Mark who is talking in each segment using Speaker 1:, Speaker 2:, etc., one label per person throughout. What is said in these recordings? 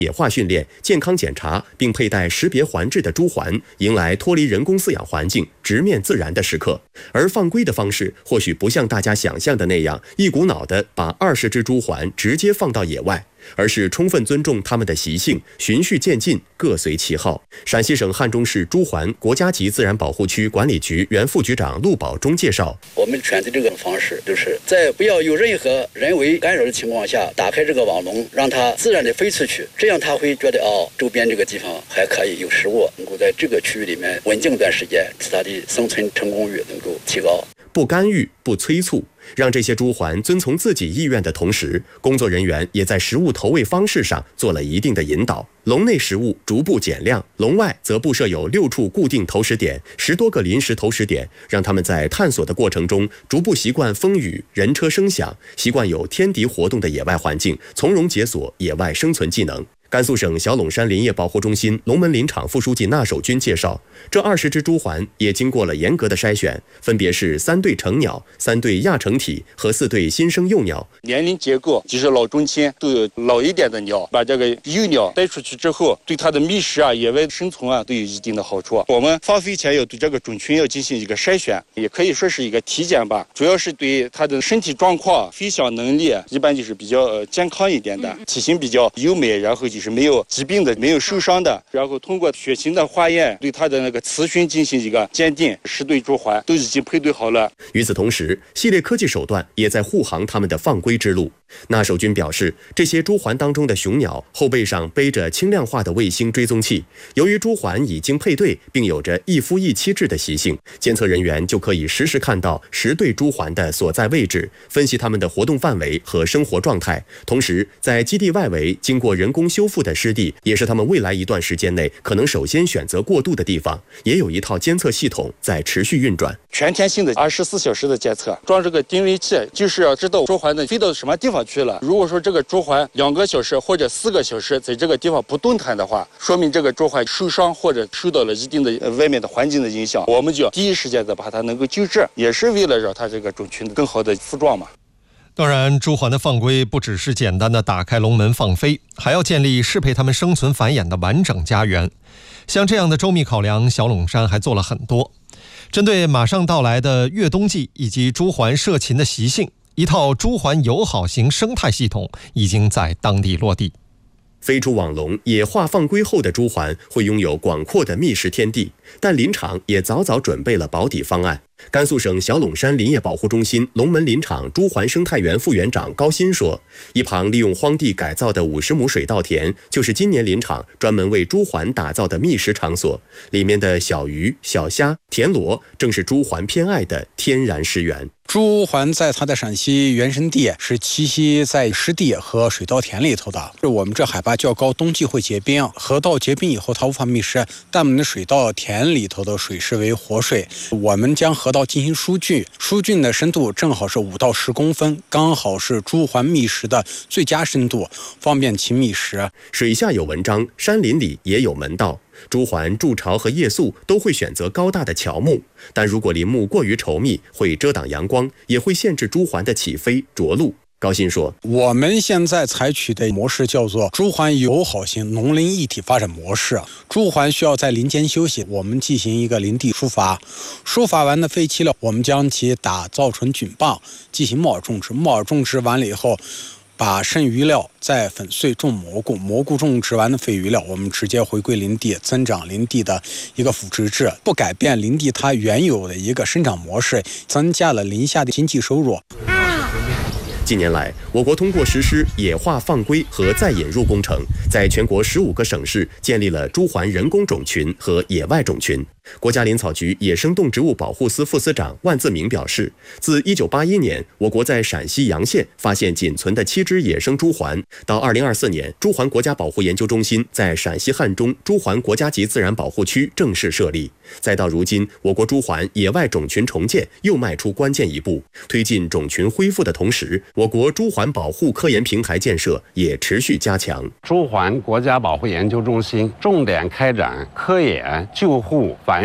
Speaker 1: 野化训练、健康检查，并佩戴识别环质的朱鹮，迎来脱离人工饲养环境、直面自然的时刻。而放归的方式或许不像大家想象的那样，一股脑地把20只朱鹮直接放到野外，而是充分尊重它们的习性，循序渐进，各随其好。陕西省汉中市朱鹮国家级自然保护区管理局原副局长陆宝忠介绍，
Speaker 2: 我们选择这个方式，就是在不要有任何人为干扰的情况下，打开这个网笼，让它自然的飞出去，这样它会觉得周边这个地方还可以有食物，能够在这个区域里面稳定一段时间，使它的生存成功率能够提高。
Speaker 1: 不干预，不催促，让这些朱鹮遵从自己意愿的同时，工作人员也在食物投喂方式上做了一定的引导。笼内食物逐步减量，笼外则布设有6处固定投食点、10多个临时投食点，让他们在探索的过程中逐步习惯风雨、人车声响，习惯有天敌活动的野外环境，从容解锁野外生存技能。甘肃省小陇山林业保护中心龙门林场副书记纳守军介绍，这20只朱鹮也经过了严格的筛选，分别是3对成鸟、3对亚成体和4对新生幼鸟。
Speaker 3: 年龄结构就是老中青，都有老一点的鸟，把这个幼鸟带出去之后，对它的觅食野外生存都有一定的好处。我们放飞前要对这个种群要进行一个筛选，也可以说是一个体检吧，主要是对它的身体状况、飞翔能力，一般就是比较健康一点的，体型比较优美，然后就是没有疾病的、没有受伤的，然后通过血型的化验对它的那个雌雄进行一个鉴定，10对朱鹮都已经配对好了。
Speaker 1: 与此同时，系列科技手段也在护航他们的放归之路。纳守军表示，这些朱鹮当中的雄鸟后背上背着轻量化的卫星追踪器，由于朱鹮已经配对并有着一夫一妻制的习性，监测人员就可以实时看到10对朱鹮的所在位置，分析它们的活动范围和生活状态。同时，在基地外围经过人工修复的湿地，也是他们未来一段时间内可能首先选择过渡的地方，也有一套监测系统在持续运转。
Speaker 3: 全天性的24小时的监测，装这个定位器，就是要知道朱鹮飞到什么地方去了。如果说这个朱鹮2个小时或者4个小时在这个地方不动弹的话，说明这个朱鹮受伤或者受到了一定的外面的环境的影响，我们就要第一时间的把它能够救治，也是为了让它这个种群更好的复壮嘛。
Speaker 4: 当然，朱鹮的放归不只是简单的打开笼门放飞，还要建立适配它们生存繁衍的完整家园。像这样的周密考量，小陇山还做了很多。针对马上到来的越冬季以及朱鹮涉禽的习性，一套朱鹮友好型生态系统已经在当地落地。
Speaker 1: 飞出网笼、野化放归后的朱鹮会拥有广阔的觅食天地，但林场也早早准备了保底方案。甘肃省小陇山林业保护中心龙门林场朱鹮生态园副园长高鑫说，一旁利用荒地改造的50亩水稻田，就是今年林场专门为朱鹮打造的觅食场所，里面的小鱼、小虾、田螺正是朱鹮偏爱的天然食源。
Speaker 5: 朱鹮在它的陕西原生地是栖息在湿地和水稻田里头的，我们这海拔较高，冬季会结冰，河道结冰以后它无法觅食，但我们的水稻田里头的水是为活水，我们将河道进行疏浚，疏浚的深度正好是5到10公分，刚好是朱鹮觅食的最佳深度，方便其觅食。
Speaker 1: 水下有文章，山林里也有门道。朱鹮筑巢和夜宿都会选择高大的乔木，但如果林木过于稠密，会遮挡阳光，也会限制朱鹮的起飞着陆。高鑫说，
Speaker 5: 我们现在采取的模式叫做朱鹮友好型农林一体发展模式。朱鹮需要在林间休息，我们进行一个林地疏伐，疏伐完的废弃料，我们将其打造成菌棒，进行木耳种植。木耳种植完了以后，把剩余料再粉碎种蘑菇，蘑菇种植完的废余料，我们直接回归林地，增长林地的一个腐殖质，不改变林地它原有的一个生长模式，增加了林下的经济收入。
Speaker 1: 近年来，我国通过实施野化放归和再引入工程，在全国15个省市建立了朱鹮人工种群和野外种群。国家林草局野生动植物保护司副司长万自明表示，自1981年我国在陕西洋县发现仅存的7只野生朱鹮，到2024年朱鹮国家保护研究中心在陕西汉中朱鹮国家级自然保护区正式设立，再到如今我国朱鹮野外种群重建又迈出关键一步。推进种群恢复的同时，我国朱鹮保护科研平台建设也持续加强。
Speaker 6: 朱鹮国家保护研究中心重点开展科研、救护、繁育、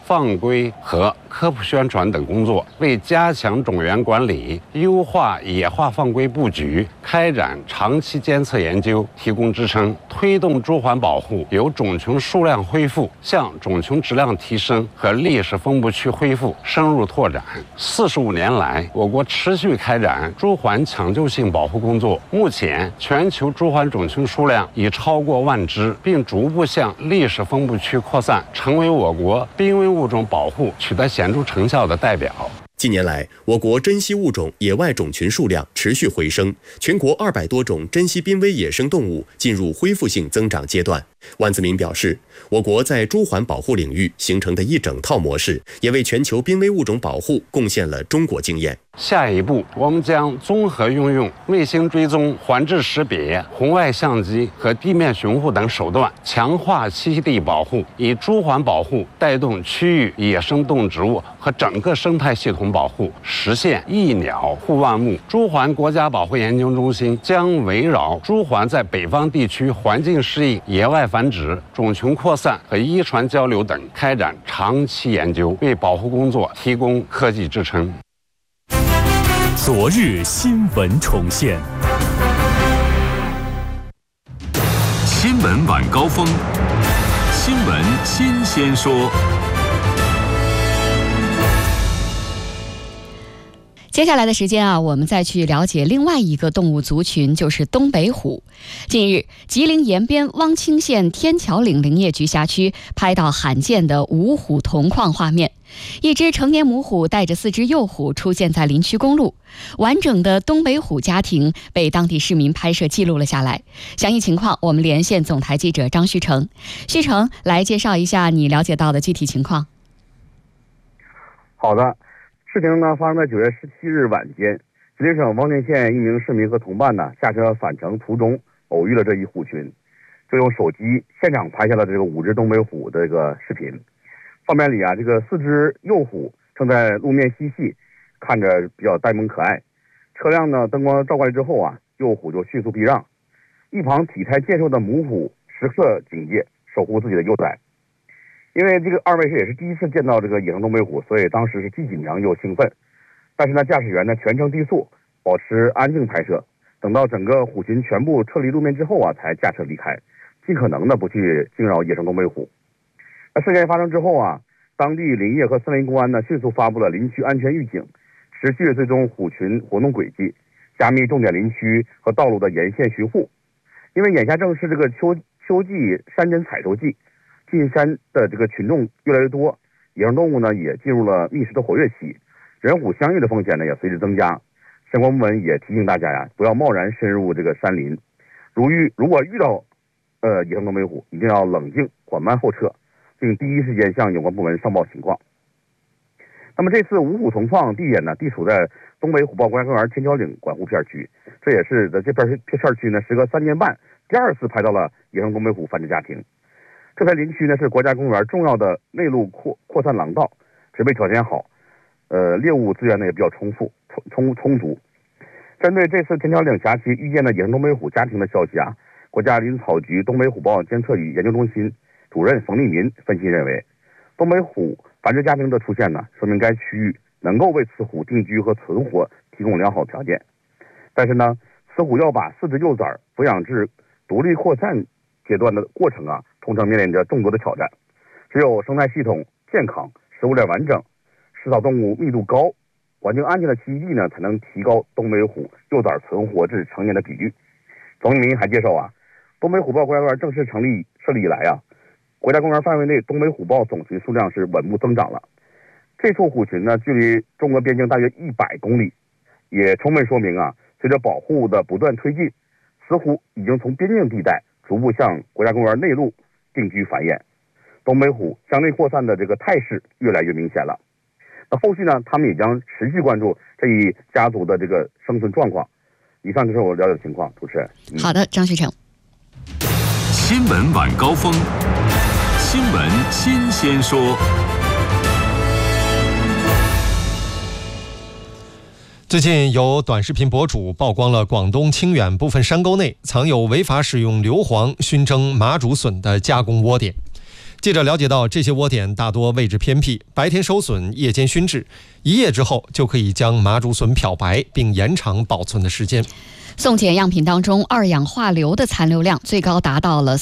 Speaker 6: 放归和科普宣传等工作，为加强种源管理、优化野化放归布局、开展长期监测研究提供支撑，推动猪环保护由种群数量恢复向种群质量提升和历史分布区恢复深入拓展。45年来，我国持续开展猪环抢救性保护工作，目前全球猪环种群数量已超过10000只，并逐步向历史分布区扩散，成为我国濒危物种保护取得显著成效的代表。
Speaker 1: 近年来，我国珍稀物种野外种群数量持续回升，全国200多种珍稀濒危野生动物进入恢复性增长阶段。万自民表示，我国在猪环保护领域形成的一整套模式，也为全球濒危物种保护贡献了中国经验。
Speaker 6: 下一步，我们将综合运用卫星追踪、环质识别、红外相机和地面巡护等手段，强化栖息地保护，以猪环保护带动区域野生动植物和整个生态系统保护，实现一鸟护万物。猪环国家保护研究中心将围绕猪环在北方地区环境适应、野外繁殖、种群扩散和遗传交流等开展长期研究，为保护工作提供科技支撑。
Speaker 7: 昨日新闻重现，新闻晚高峰，新闻新鲜说。
Speaker 8: 接下来的时间我们再去了解另外一个动物族群，就是东北虎。近日，吉林延边汪清县天桥岭林业局辖区拍到罕见的五虎同框画面，一只成年母虎带着4只幼虎出现在林区公路，完整的东北虎家庭被当地市民拍摄记录了下来。详细情况，我们连线总台记者张旭成。旭成，来介绍一下你了解到的具体情况。
Speaker 9: 好的。事情呢发生在9月17日晚间，吉林省汪清县一名市民和同伴呢下车返程途中偶遇了这一虎群，就用手机现场拍下了这个5只东北虎的这个视频。画面里这个4只幼虎正在路面嬉戏，看着比较呆萌可爱。车辆呢灯光照过来之后幼虎就迅速避让，一旁体态健硕的母虎时刻警戒，守护自己的幼崽。因为这个2位是也是第一次见到这个野生东北虎，所以当时是既紧张又兴奋。但是呢，驾驶员呢全程低速，保持安静拍摄。等到整个虎群全部撤离路面之后才驾车离开，尽可能的不去惊扰野生东北虎。那事件发生之后当地林业和森林公安呢迅速发布了林区安全预警，持续追踪虎群活动轨迹，加密重点林区和道路的沿线巡护。因为眼下正是这个秋季山珍采收季。进山的这个群众越来越多，野生动物呢也进入了觅食的活跃期，人虎相遇的风险呢也随之增加。相关部门也提醒大家不要贸然深入这个山林，如果遇到野生东北虎，一定要冷静缓慢后撤，并第一时间向有关部门上报情况。那么这次五虎同框地点呢地处在东北虎豹国家公园天桥岭管护片区，这也是在这片区呢时隔3年半第2次拍到了野生东北虎繁殖家庭。这片林区呢是国家公园重要的内陆扩散廊道，植被条件好，猎物资源呢也比较充足。针对这次天桥岭辖区遇见的野生东北虎家庭的消息国家林草局东北虎豹监测与研究中心主任冯立民分析认为，东北虎繁殖家庭的出现呢，说明该区域能够为雌虎定居和存活提供良好条件。但是呢，雌虎要把4只幼崽抚养至独立扩散阶段的过程通常面临着众多的挑战。只有生态系统健康、食物链完整、食草动物密度高、环境安全的栖息地呢，才能提高东北虎幼崽存活至成年的比率。冯立民还介绍东北虎豹国家公园正式设立以来国家公园范围内东北虎豹总群数量是稳步增长了。这处虎群呢，距离中俄边境大约100公里，也充分说明随着保护的不断推进，雌虎已经从边境地带逐步向国家公园内陆定居繁衍，东北虎向内扩散的这个态势越来越明显了。那后续呢，他们也将持续关注这一家族的这个生存状况。以上就是我了解的情况，主持人。
Speaker 8: 好的，张旭成。
Speaker 7: 新闻晚高峰，新闻新鲜说。
Speaker 4: 最近有短视频博主曝光了广东清远部分山沟内藏有违法使用硫磺熏蒸麻竹笋的加工窝点。 记者了解到，这些窝点大多位置偏僻，白天收笋，夜间熏制，1夜之后就可以将麻竹笋漂白，并延长保存的时间。
Speaker 8: 送检样品当中，二氧化硫的残留量最高达到了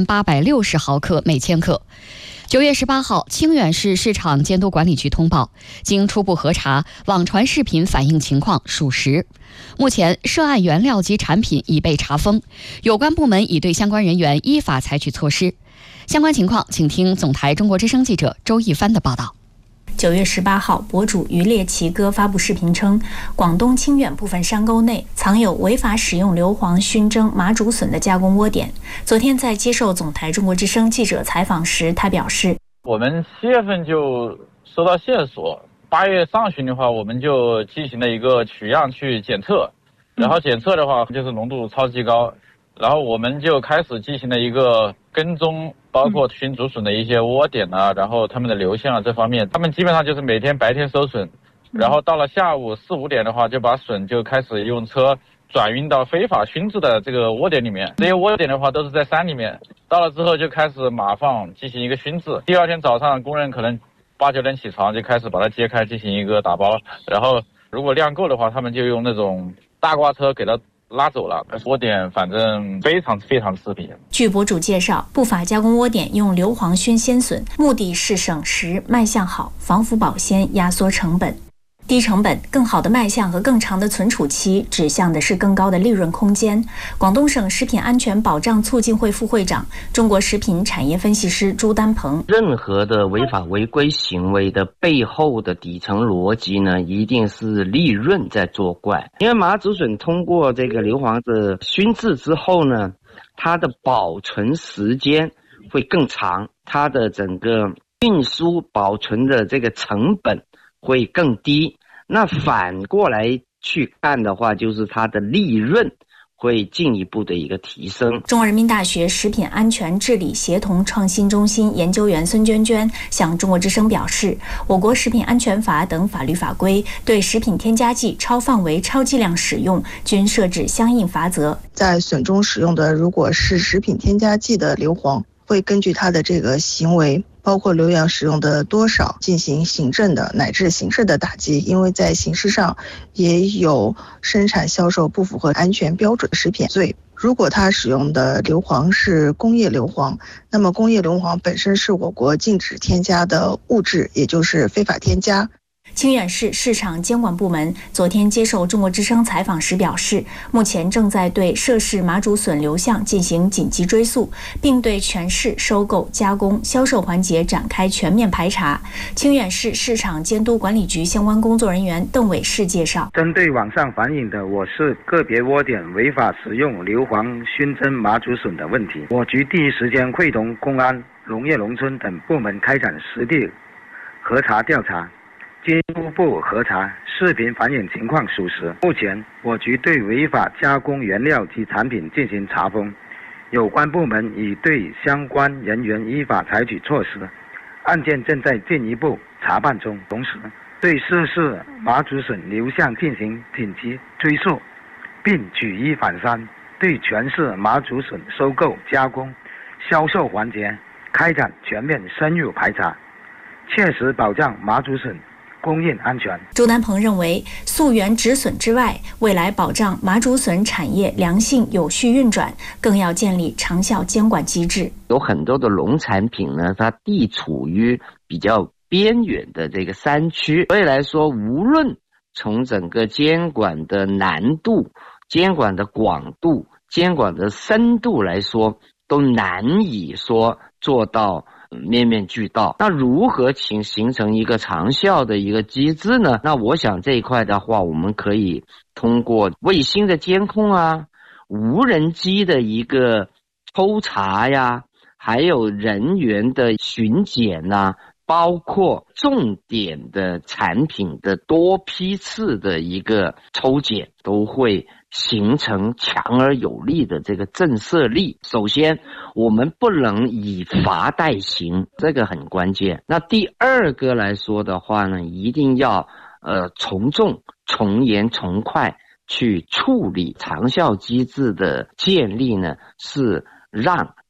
Speaker 8: 4860毫克每千克。9月18号，清远市市场监督管理局通报，经初步核查，网传视频反映情况属实。目前，涉案原料及产品已被查封，有关部门已对相关人员依法采取措施。相关情况，请听总台中国之声记者周一帆的报道。
Speaker 10: 9月18号，博主渔猎奇哥发布视频称，广东清远部分山沟内藏有违法使用硫磺熏蒸麻竹笋的加工窝点。昨天在接受总台中国之声记者采访时，他表示，
Speaker 11: 我们7月份就收到线索，8月上旬的话，我们就进行了一个取样去检测，然后检测的话就是浓度超级高，然后我们就开始进行了一个跟踪，包括熏竹笋的一些窝点啊，然后他们的流向啊这方面，他们基本上就是每天白天收笋，然后到了下午4、5点的话，就把笋就开始用车转运到非法熏制的这个窝点里面。这些窝点的话都是在山里面，到了之后就开始码放进行一个熏制。第二天早上，工人可能8、9点起床就开始把它揭开进行一个打包，然后如果量够的话，他们就用那种大挂车给它拉走了。窝点反正非常次品。
Speaker 10: 据博主介绍，不法加工窝点用硫磺熏鲜笋，目的是省时、卖相好、防腐保鲜、压缩成本。低成本、更好的卖相和更长的存储期，指向的是更高的利润空间。广东省食品安全保障促进会副会长、中国食品产业分析师朱丹鹏：
Speaker 12: 任何的违法违规行为的背后的底层逻辑呢，一定是利润在作怪。因为麻竹笋通过这个硫磺的熏制之后呢，它的保存时间会更长，它的整个运输保存的这个成本会更低。那反过来去看的话，就是它的利润会进一步的一个提升。
Speaker 10: 中国人民大学食品安全治理协同创新中心研究员孙娟娟向中国之声表示，我国食品安全法等法律法规对食品添加剂超范围、超剂量使用均设置相应罚则。
Speaker 13: 在笋中使用的如果是食品添加剂的硫磺，会根据它的这个行为，包括流量使用的多少，进行行政的乃至刑事的打击。因为在刑事上也有生产销售不符合安全标准食品罪。如果它使用的硫磺是工业硫磺，那么工业硫磺本身是我国禁止添加的物质，也就是非法添加。
Speaker 10: 清远市市场监管部门昨天接受中国之声采访时表示，目前正在对涉事麻竹笋流向进行紧急追溯，并对全市收购、加工、销售环节展开全面排查。清远市市场监督管理局相关工作人员邓伟士介绍，
Speaker 14: 针对网上反映的我市个别窝点违法使用硫磺熏蒸麻竹笋的问题，我局第一时间会同公安、农业农村等部门开展实地核查调查。经初步核查，视频反映情况属实。目前，我局对违法加工原料及产品进行查封，有关部门已对相关人员依法采取措施，案件正在进一步查办中。同时，对涉事麻竹笋流向进行紧急追溯，并举一反三，对全市麻竹笋收购、加工、销售环节开展全面深入排查，切实保障麻竹笋供应安全。
Speaker 10: 朱丹鹏认为，溯源止损之外，未来保障麻竹笋产业良性有序运转，更要建立长效监管机制。
Speaker 12: 有很多的农产品呢，它地处于比较边远的这个山区，所以来说，无论从整个监管的难度、监管的广度、监管的深度来说，都难以说做到面面俱到。那如何形成一个长效的一个机制呢？那我想这一块的话，我们可以通过卫星的监控啊，无人机的一个抽查呀，还有人员的巡检啊，包括重点的产品的多批次的一个抽检，都会形成强而有力的这个震慑力。首先，我们不能以罚代行，这个很关键。那第二个来说的话呢，一定要从重、从严、从快去处理。长效机制的建立呢，是让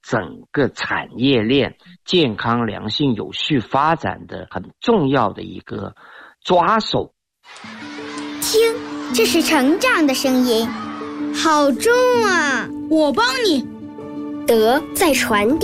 Speaker 12: 整个产业链健康、良性、有序发展的很重要的一个抓手。
Speaker 15: 听，这是成长的声音，好重啊！
Speaker 16: 我帮你。
Speaker 15: 德在传递。